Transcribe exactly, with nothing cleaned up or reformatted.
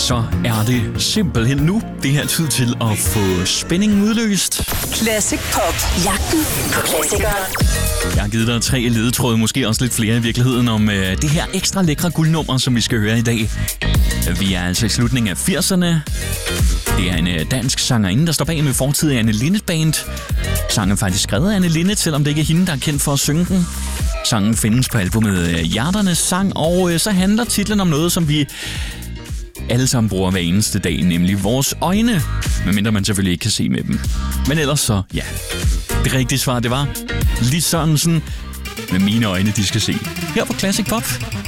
så er det simpelthen nu. Det her tid til at få spændingen udløst. Classic Pop. Jagten på klassikere. Jeg har givet dig tre ledetråde, måske også lidt flere i virkeligheden, om øh, det her ekstra lækre guldnummer, som vi skal høre i dag. Vi er altså i slutningen af firserne. Det er en øh, dansk sangerinde, der står bag med fortid af Anne Linnet Band. Sangen er faktisk skrevet af Anne Linnet, selvom det ikke er hende, der er kendt for at synge den. Sangen findes på albumet øh, Hjerternes Sang, og øh, så handler titlen om noget, som vi alle sammen bruger hver eneste dag, nemlig vores øjne. Medmindre man selvfølgelig ikke kan se med dem. Men ellers så, ja. Det rigtige svar, det var Lis Sørensen med Mine øjne, de skal se. Her på Classic Pop.